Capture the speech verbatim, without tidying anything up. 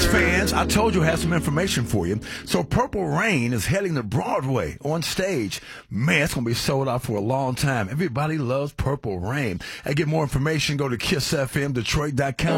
Kiss fans, I told you I had some information for you. So Purple Rain is heading to Broadway on stage. Man, it's going to be sold out for a long time. Everybody loves Purple Rain. And get more information, go to kiss f m detroit dot com.